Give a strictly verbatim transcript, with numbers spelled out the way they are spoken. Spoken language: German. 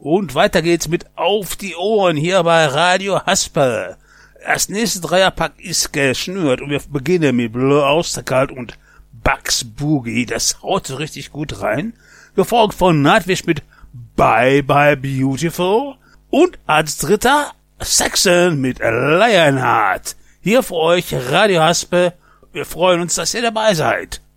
Und weiter geht's mit Auf die Ohren hier bei Radio Haspel. Das nächste Dreierpack ist geschnürt und wir beginnen mit Blue Austerkalt und Bugs Boogie. Das haut so richtig gut rein. Gefolgt von Nightwish mit Bye Bye Beautiful. Und als dritter Saxon mit Lionheart. Hier für euch Radio Haspel. Wir freuen uns, dass ihr dabei seid.